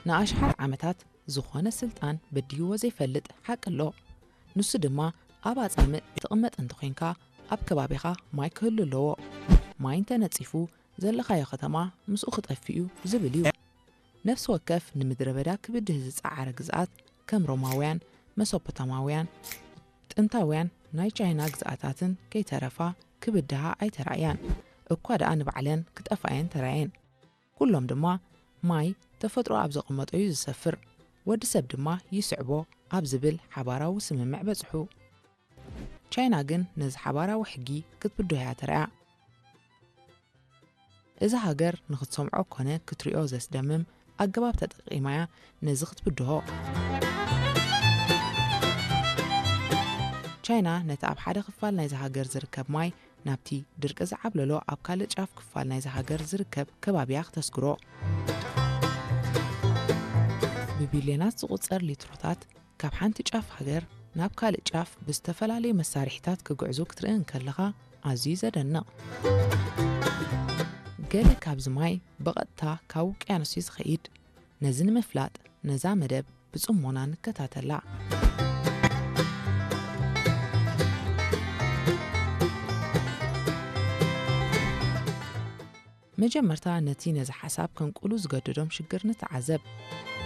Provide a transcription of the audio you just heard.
ንኣሽሓት ዓመታት ዝኾነ ስልጣን በድይዎ ዘይፈልጥ ሓቂ ኣሎ ንሱ ድማ ኣብ ኣጻምዕ ትቕመጥ እንተኾንካ ኣብ ከባቢኻ ማይ ክህሉ ኣለዎ ማይ እንተነጺፉ ዘለኻዮ ከተማ ምስኡ ክጠፍኡ ዝብል እዩ ነፍሲ ወከፍ ንምድረ በዳ ክብድህ ዝፀዓረ ግዝኣት ከም ሮማውያን መሶፖታማውያን ጥንታውያን ናይ ቻይና ግዝኣታትን ከይተረፋ ክብድሃ ኣይተራእያን እኳ ደኣ ንባዕለን ክጠፋየን ተራየን ኩሎም ድማ ማይ ተፈጥሮ ኣብ ዘቕመጦ እዩ ዝሰፍር ወዲ ሰብ ድማ ይስዕቦ ኣብ ዝብል ሓባራዊ ስምምዕ በጽሑ ቻይና ግን ነዚ ሓባራዊ ሕጊ ክትብድሆ እያ ተራእያ እዚ ሃገር ንኽትሰምዖ ኮነ ክትሪኦ ዘስደምም ኣገባብ ተጠቒማያ ነዚ ክትብድሆ ቻይና ነቲ ኣብ ሓደ ክፋል ናይዚ ሃገር ዝርከብ ማይ ናብቲ ድርቂ ዝዓብለሎ ኣብ ካልእ ጫፍ ክፋል ናይዚ ሃገር ዝርከብ ከባቢያ ክተስግሮ ብቢልዮናት ዝቝጸር ሊትሮታት ካብ ሓንቲ ጫፍ ሃገር ናብ ካልእ ጫፍ ብዝተፈላለዩ መሳርሒታት ክጉዕዙ ክትርእን ከለኻ ኣዝዩ ዘደንቕ ገለ ካብዚ ማይ ብቐጥታ ካብ ውቅያኖስ ዝኸይድ ነዚ ንምፍላጥ ነዛ መደብ ብጽሞና ንከታተላ መጀመርታ ነቲ ነዚ ሓሳብ ከንቁሉ ዝገድዶም ሽግር ንተዓዘብ